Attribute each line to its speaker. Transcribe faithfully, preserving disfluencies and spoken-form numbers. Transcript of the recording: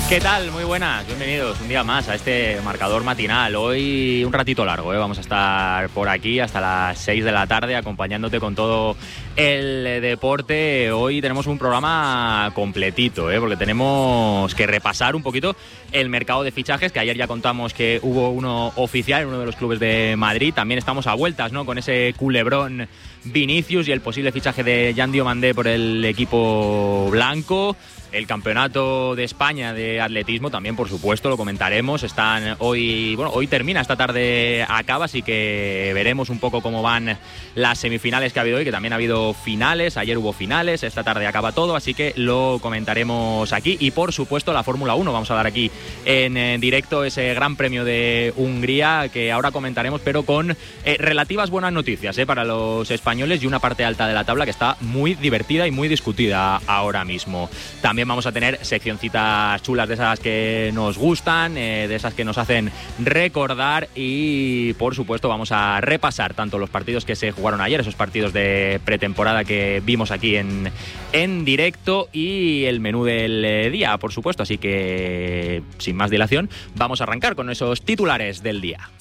Speaker 1: ¿Qué tal? Muy buenas, bienvenidos un día más a este marcador matinal. Hoy un ratito largo, ¿eh? Vamos a estar por aquí hasta las seis de la tarde acompañándote con todo el deporte. Hoy tenemos un programa completito, ¿eh? Porque tenemos que repasar un poquito el mercado de fichajes, que ayer ya contamos que hubo uno oficial en uno de los clubes de Madrid. También estamos a vueltas, ¿no?, con ese culebrón Vinicius y el posible fichaje de Yan Diomandé por el equipo blanco. El campeonato de España de atletismo también, por supuesto, lo comentaremos. Están hoy, bueno, hoy termina, esta tarde acaba, así que veremos un poco cómo van las semifinales que ha habido hoy, que también ha habido finales. Ayer hubo finales, esta tarde acaba todo, así que lo comentaremos aquí. Y por supuesto la Fórmula uno, vamos a dar aquí en, en directo ese Gran Premio de Hungría que ahora comentaremos, pero con eh, relativas buenas noticias eh, para los españoles y una parte alta de la tabla que está muy divertida y muy discutida ahora mismo. También vamos a tener seccioncitas chulas de esas que nos gustan, eh, de esas que nos hacen recordar, y por supuesto vamos a repasar tanto los partidos que se jugaron ayer, esos partidos de pretemporada que vimos aquí en, en directo, y el menú del día, por supuesto. Así que sin más dilación vamos a arrancar con esos titulares del día.